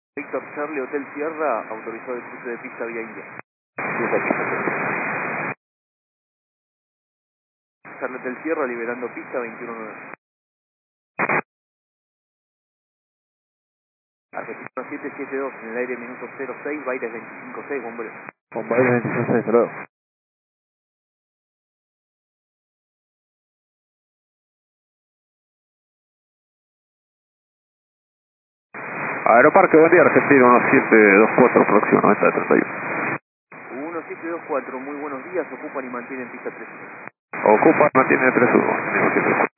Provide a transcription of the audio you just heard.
Víctor Charlie, Hotel Sierra, autorizado el cruce de pista vía India. Charlie Hotel Sierra, liberando pista 21-9. Argentina 772, en el aire minuto 06, Baires 25-6, bombero. Bombero 26, luego. Aeroparque, buen día, Argentina 1724, próximo 9031. 1724, muy buenos días, ocupan y mantienen pista 3. Ocupa, mantiene 31.